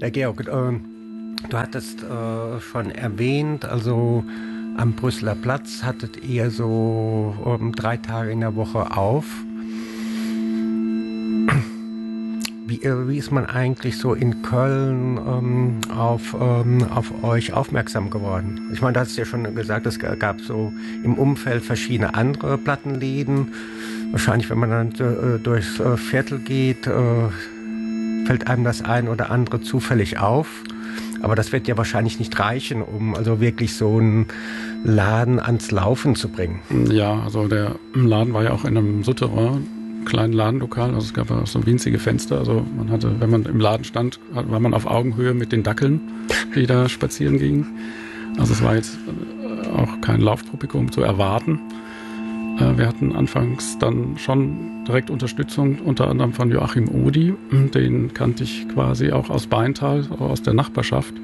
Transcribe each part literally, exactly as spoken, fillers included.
Der Georg, äh, du hattest äh, schon erwähnt, also am Brüsseler Platz hattet ihr so um, drei Tage in der Woche auf. Wie, äh, wie ist man eigentlich so in Köln ähm, auf, ähm, auf euch aufmerksam geworden? Ich meine, du hast ja schon gesagt, es gab so im Umfeld verschiedene andere Plattenläden. Wahrscheinlich, wenn man dann äh, durchs äh, Viertel geht, äh, fällt einem das ein oder andere zufällig auf. Aber das wird ja wahrscheinlich nicht reichen, um also wirklich so einen Laden ans Laufen zu bringen. Ja, also der Laden war ja auch in einem Souterrain, kleinen Ladenlokal. Also es gab ja so winzige Fenster. Also man hatte, wenn man im Laden stand, war man auf Augenhöhe mit den Dackeln, die da spazieren gingen. Also es war jetzt auch kein Laufpublikum zu erwarten. Wir hatten anfangs dann schon direkt Unterstützung, unter anderem von Joachim Odi. Den kannte ich quasi auch aus Beintal, aus der Nachbarschaft,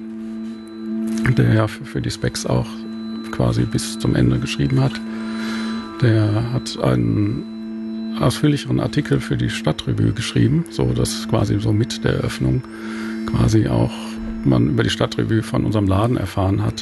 der ja für die Specs auch quasi bis zum Ende geschrieben hat. Der hat einen ausführlicheren Artikel für die Stadtrevue geschrieben, so dass quasi so mit der Eröffnung quasi auch man über die Stadtrevue von unserem Laden erfahren hat.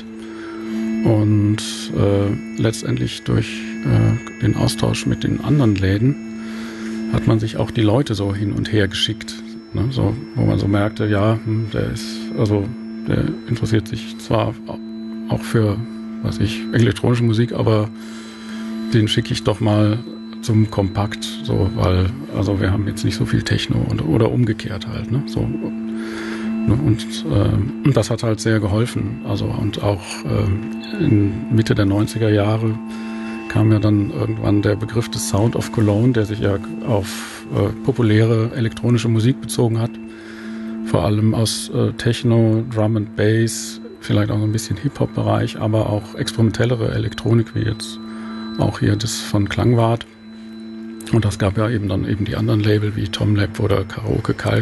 Und äh, letztendlich durch äh, den Austausch mit den anderen Läden hat man sich auch die Leute so hin und her geschickt, ne? So, wo man so merkte, ja, hm, der ist, also der interessiert sich zwar auch für, was ich, elektronische Musik, aber den schicke ich doch mal zum Kompakt, so, weil, also wir haben jetzt nicht so viel Techno und, oder umgekehrt halt, ne? So. Und äh, das hat halt sehr geholfen. Also und auch äh, in Mitte der neunziger Jahre kam ja dann irgendwann der Begriff des Sound of Cologne, der sich ja auf äh, populäre elektronische Musik bezogen hat. Vor allem aus äh, Techno, Drum and Bass, vielleicht auch so ein bisschen Hip-Hop-Bereich, aber auch experimentellere Elektronik, wie jetzt auch hier das von Klangwart. Und das gab ja eben dann eben die anderen Label wie Tomlab oder Karaoke Kalk,